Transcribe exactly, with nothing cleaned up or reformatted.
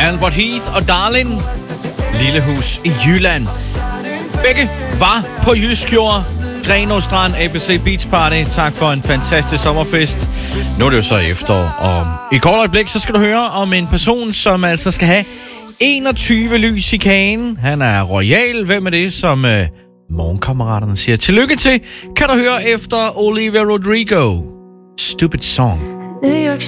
Albert Heath og Darling, Lillehus i Jylland. Begge var på Jysk Jord, Grenaa Strand, A B C Beach Party. Tak for en fantastisk sommerfest. Nu er det jo så efterår, og i kort øjeblik, så skal du høre om en person, som altså skal have enogtyve lys i kagen. Han er royal. Hvem er det, som øh, morgenkammeraterne siger tillykke til? Kan du høre efter Olivia Rodrigo. Stupid Song. New York